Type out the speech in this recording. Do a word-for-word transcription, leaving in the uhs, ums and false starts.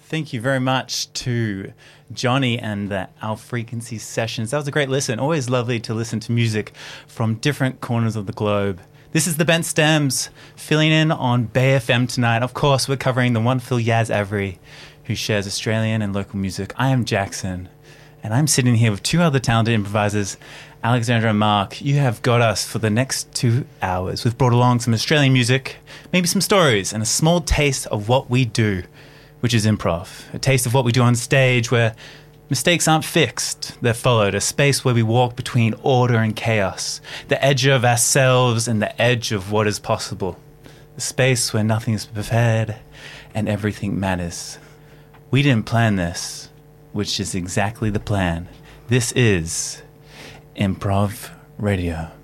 Thank you very much to Johnny and the Our Frequency Sessions. That was a great listen. Always lovely to listen to music from different corners of the globe. This is the Bent Stems filling in on Bay F M tonight. Of course, we're covering the wonderful Yaz Avery, who shares Australian and local music. I am Jackson, and I'm sitting here with two other talented improvisers, Alexandra and Mark. You have got us for the next two hours. We've brought along some Australian music, maybe some stories, and a small taste of what we do, which is improv. A taste of what we do on stage, where mistakes aren't fixed, they're followed. A space where we walk between order and chaos, the edge of ourselves and the edge of what is possible. A space where nothing is prepared and everything matters. We didn't plan this, which is exactly the plan. This is Improv Radio.